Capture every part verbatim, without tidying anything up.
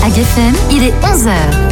A G F M, il est onze heures.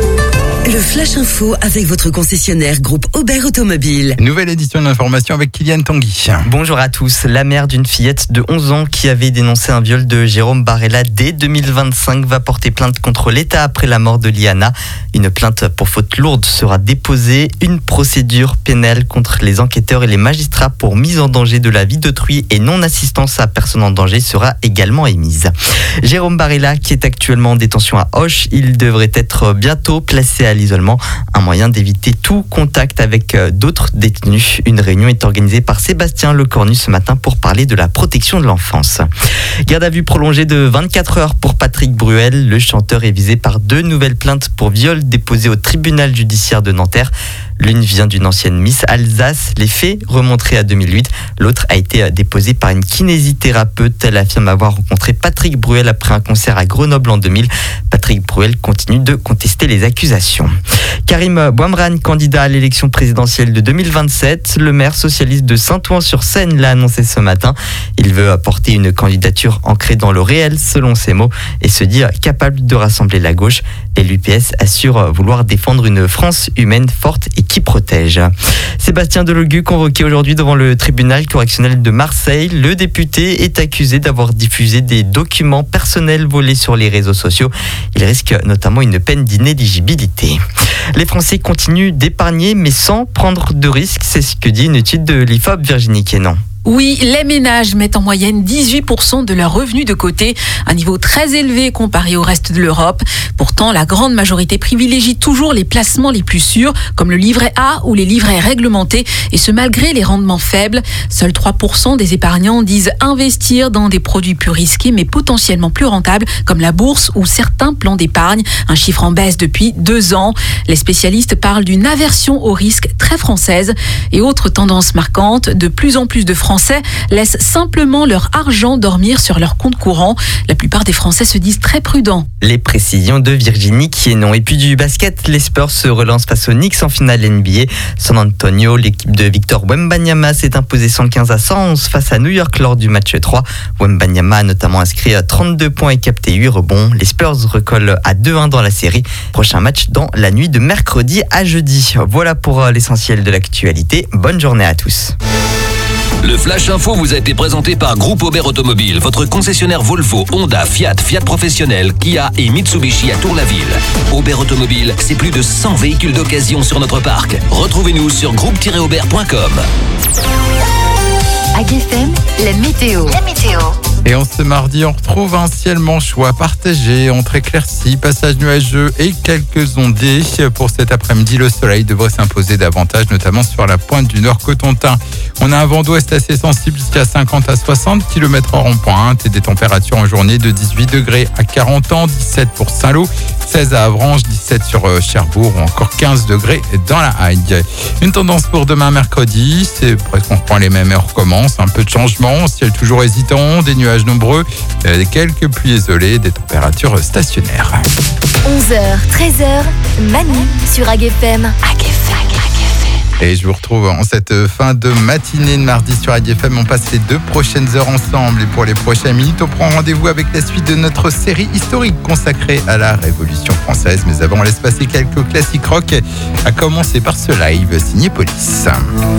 Le Flash Info avec votre concessionnaire groupe Aubert Automobile. Nouvelle édition de l'information avec Kylian Tanguy. Bonjour à tous. La mère d'une fillette de onze ans qui avait dénoncé un viol de Jérôme Barella dès deux mille vingt-cinq va porter plainte contre l'État après la mort de Liana. Une plainte pour faute lourde sera déposée. Une procédure pénale contre les enquêteurs et les magistrats pour mise en danger de la vie d'autrui et non-assistance à personne en danger sera également émise. Jérôme Barella, qui est actuellement en détention à Auch, il devrait être bientôt placé à l'isolement, un moyen d'éviter tout contact avec d'autres détenus. Une réunion est organisée par Sébastien Lecornu ce matin pour parler de la protection de l'enfance. Garde à vue prolongée de vingt-quatre heures pour Patrick Bruel. Le chanteur est visé par deux nouvelles plaintes pour viol déposées au tribunal judiciaire de Nanterre. L'une vient d'une ancienne Miss Alsace. Les faits remonteraient à deux mille huit. L'autre a été déposée par une kinésithérapeute. Elle affirme avoir rencontré Patrick Bruel après un concert à Grenoble en deux mille. Patrick Bruel continue de contester les accusations. Karim Bouamran, candidat à l'élection présidentielle de deux mille vingt-sept. Le maire socialiste de Saint-Ouen-sur-Seine l'a annoncé ce matin. Il veut apporter une candidature ancrée dans le réel, selon ses mots, et se dit capable de rassembler la gauche. Et l'U P S assure vouloir défendre une France humaine, forte et qui protège. Sébastien Delogu, convoqué aujourd'hui devant le tribunal correctionnel de Marseille. Le député est accusé d'avoir diffusé des documents personnels volés sur les réseaux sociaux. Il risque notamment une peine d'inéligibilité. Les Français continuent d'épargner mais sans prendre de risques, c'est ce que dit une étude de l'I F O P, Virginie Quénan. Oui, les ménages mettent en moyenne dix-huit pour cent de leurs revenus de côté, un niveau très élevé comparé au reste de l'Europe. Pourtant, la grande majorité privilégie toujours les placements les plus sûrs, comme le livret A ou les livrets réglementés, et ce malgré les rendements faibles. Seuls trois pour cent des épargnants disent investir dans des produits plus risqués mais potentiellement plus rentables, comme la bourse ou certains plans d'épargne, un chiffre en baisse depuis deux ans. Les spécialistes parlent d'une aversion au risque très française. Et autre tendance marquante, de plus en plus de Français Français laissent simplement leur argent dormir sur leur compte courant. La plupart des Français se disent très prudents. Les précisions de Virginie Quénon. Et puis du basket, les Spurs se relancent face aux Knicks en finale N B A. San Antonio, l'équipe de Victor Wembanyama s'est imposée cent quinze à cent onze face à New York lors du match trois. Wembanyama a notamment inscrit trente-deux points et capté huit rebonds. Les Spurs recollent à deux un dans la série. Prochain match dans la nuit de mercredi à jeudi. Voilà pour l'essentiel de l'actualité. Bonne journée à tous. Le Flash Info vous a été présenté par Groupe Aubert Automobile, votre concessionnaire Volvo, Honda, Fiat, Fiat Professionnel, Kia et Mitsubishi à Tour-la-Ville. Aubert Automobile, c'est plus de cent véhicules d'occasion sur notre parc. Retrouvez-nous sur groupe tiret aubert point com. A G F M, la météo. La météo. Et en ce mardi, on retrouve un ciel manchois partagé entre éclaircies, passages nuageux et quelques ondées. Pour cet après-midi, le soleil devrait s'imposer davantage, notamment sur la pointe du nord Cotentin. On a un vent d'ouest assez sensible jusqu'à cinquante à soixante kilomètres heure en pointe et des températures en journée de dix-huit degrés à quarante ans, dix-sept pour Saint-Lô, seize à Avranches, dix-sept sur Cherbourg ou encore quinze degrés dans la Hague. Une tendance pour demain mercredi, c'est presque on reprend les mêmes et on recommence. Un peu de changement, ciel toujours hésitant, des nuages nombreux, euh, quelques pluies isolées, des températures stationnaires. onze heures, treize heures, Manu sur A G F M. A G F M. Et je vous retrouve en cette fin de matinée de mardi sur A G F M. On passe les deux prochaines heures ensemble. Et pour les prochaines minutes, on prend rendez-vous avec la suite de notre série historique consacrée à la Révolution française. Mais avant, on laisse passer quelques classiques rock, à commencer par ce live signé Police.